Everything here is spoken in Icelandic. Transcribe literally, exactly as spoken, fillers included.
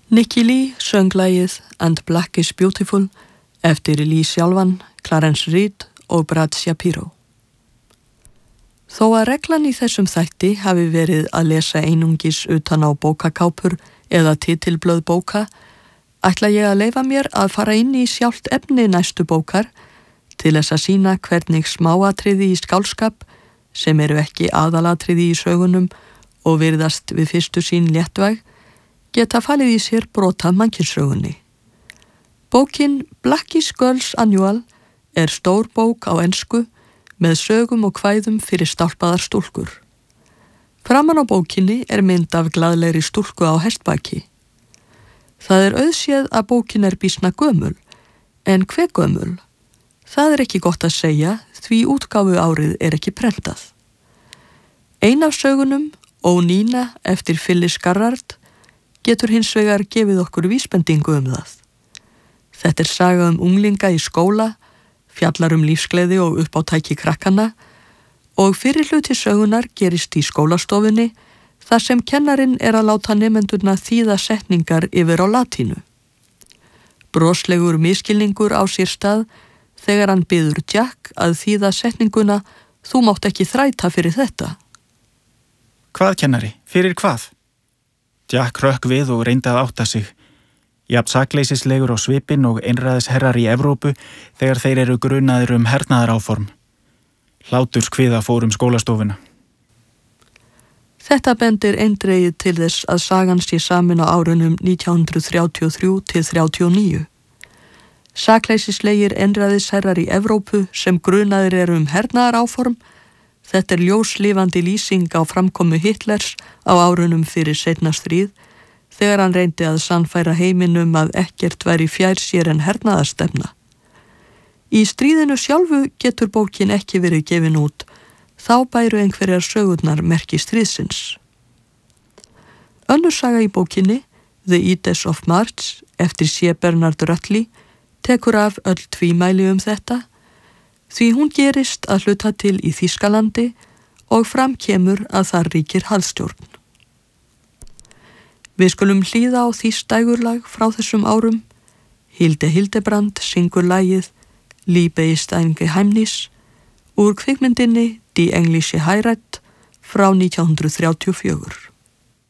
Nikki Lee söng lagið And Black is Beautiful eftir Lee sjálfan, Clarence Reid og Brad Shapiro. Þó að reglan í þessum þætti hafi verið að lesa einungis utan á bókakápur eða titilblöð bóka, ætla ég að leyfa mér að fara inn í sjálft efni næstu bókar til þess að sýna hvernig smáatriði í skáldskap, sem eru ekki aðalatriði í sögunum og virðast við fyrstu sín léttvæg, geta falið í sér brota mannkynssögunni. Bókin Blackie's Girls Annual er stór bók á ensku með sögum og kvæðum fyrir stálpaðar stúlkur. Framan á bókinni er mynd af glaðlegri stúlku á hestbaki. Það er auðséð að bókin er býsna gömul, en hve gömul? Það er ekki gott að segja því útgáfu árið er ekki prentað. Ein af sögunum, Ó Nína eftir Phyllis Garrard, getur hins vegar gefið okkur vísbendingu um það. Þetta er saga um unglinga í skóla, fjallar um lífsgleði og uppátæki krakkanna og fyrir hluti sögunar gerist í skólastofunni þar sem kennarinn er að láta nemendurna þýða setningar yfir á latínu. Broslegur miskilningur á sér stað þegar hann biður Jack að þýða setninguna Þú mátt ekki þræta fyrir þetta. Hvað kennari? Fyrir hvað? Jack hrökk við og reyndi að átta sig. Jafn sakleysislegur á svipinn og einræðisherrar í Evrópu þegar þeir eru grunaðir um hernaðaráform. Hlátur skviða fór um skólastofuna. Þetta bendir eindregið til þess að sagan sé samin á árunum nítján hundruð þrjátíu og þrjú til þrjátíu og níu. Sakleysislegir einræðisherrar í Evrópu sem grunaðir eru um hernaðaráform. Þetta er ljóslifandi lýsing á framkomu Hitlers á árunum fyrir seinna stríð þegar hann reyndi að sannfæra heiminum að ekkert væri fjær sér en hernaðarstefna. Í stríðinu sjálfu getur bókin ekki verið gefin út, þá bæru einhverjar sögurnar merki stríðsins. Önnur saga í bókinni, The Edith of March, eftir C. Bernard Rutley, tekur af öll tvímæli um þetta, því hún gerist að hluta til í Þýskalandi og fram kemur að þar ríkir harðstjórn. Við skulum hlýða á þýskt dægurlag frá þessum árum. Hilde Hildebrand syngur lagið Liebe ist ein Geheimnis úr kvikmyndinni Die englische Heirat frá nítján hundruð þrjátíu og fjögur.